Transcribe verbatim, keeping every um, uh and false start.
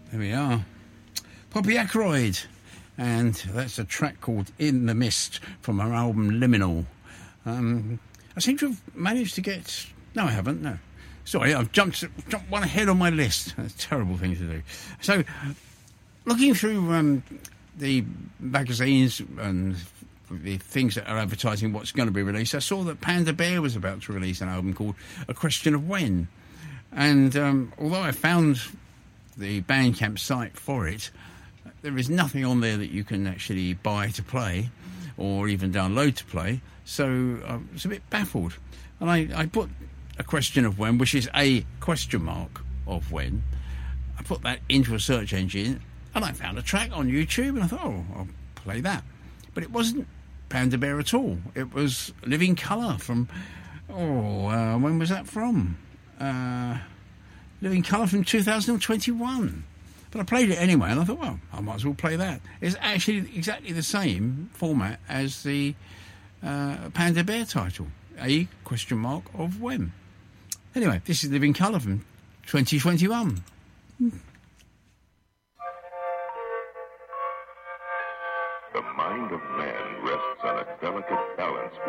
There we are. Poppy Ackroyd. And that's a track called In the Mist from her album Liminal. Um, I seem to have managed to get... No, I haven't, no. Sorry, I've jumped, jumped one ahead on my list. That's a terrible thing to do. So, looking through um, the magazines and the things that are advertising what's going to be released, I saw that Panda Bear was about to release an album called A Question of When. And um, although I found the Bandcamp site for it, there is nothing on there that you can actually buy to play or even download to play. So I was a bit baffled. And I, I put A Question of When, which is a question mark of when. I put that into a search engine and I found a track on YouTube and I thought, oh, I'll play that. But it wasn't Panda Bear at all. It was Living Colour from, oh, uh, when was that from? Uh, Living Colour from two thousand twenty-one. But I played it anyway, and I thought, well, I might as well play that. It's actually exactly the same format as the uh, Panda Bear title, A question mark of when. Anyway, this is Living Colour from twenty twenty-one. The mind of man rests on a delicate balance